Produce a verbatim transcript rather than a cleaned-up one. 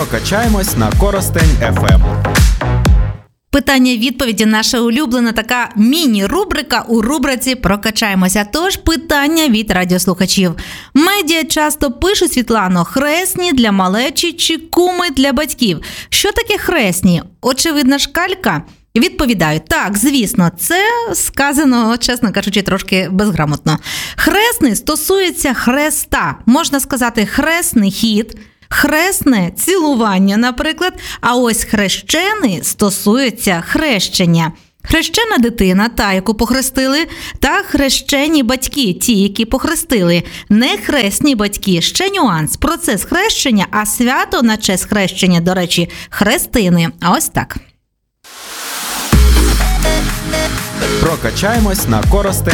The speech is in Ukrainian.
Прокачаємось на Коростень еф ем. Питання-відповіді – наша улюблена така міні-рубрика у рубриці «Прокачаємося». Тож питання від радіослухачів. Медіа часто пишуть, Світлано, хресні для малечі чи куми для батьків. Що таке хресні? Очевидна шкалька? Відповідаю, так, звісно, це сказано, чесно кажучи, трошки безграмотно. Хресний стосується хреста. Можна сказати хресний хід, хресне цілування, наприклад, а ось хрещений стосується хрещення. Хрещена дитина, та, яку похрестили, та хрещені батьки, ті, які похрестили. Не хресні батьки, ще нюанс. Процес хрещення, а свято на честь хрещення, до речі, хрестини. А ось так. Прокачаємось на Коростень